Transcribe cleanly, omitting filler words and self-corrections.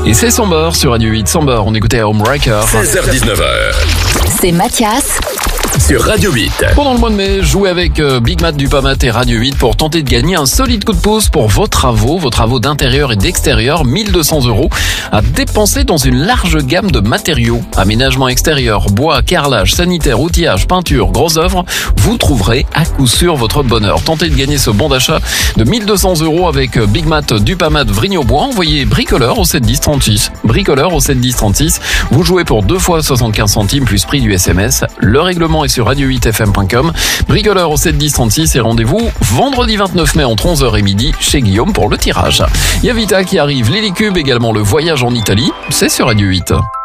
Et c'est Somber sur Radio 8. Somber, on écoutait Homewrecker. 16h-19h. C'est Mathias Sur Radio 8. Pendant le mois de mai, jouez avec Big Matt du Pamat et Radio 8 pour tenter de gagner un solide coup de pouce pour vos travaux d'intérieur et d'extérieur. 1 200 € à dépenser dans une large gamme de matériaux. Aménagement extérieur, bois, carrelage, sanitaire, outillage, peinture, grosses œuvres. Vous trouverez à coup sûr votre bonheur. Tentez de gagner ce bon d'achat de 1 200 € avec Big Matt du Pamat Vrigne-au-Bois. Envoyez bricoleur au 7 10 36. Bricoleur au 7 10 36. Vous jouez pour 2 fois 75 centimes plus prix du SMS. Le règlement est sur radio8fm.com. Bricoleur au 7 10 36 et rendez-vous vendredi 29 mai entre 11h et midi chez Guillaume pour le tirage. Il y a Vita qui arrive, Lily Cube également, le voyage en Italie, c'est sur Radio 8.